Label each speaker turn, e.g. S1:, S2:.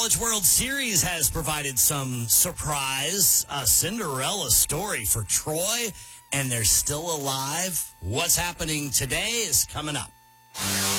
S1: College World Series has provided some surprise, a Cinderella story for Troy, and they're still alive. What's happening today is coming up.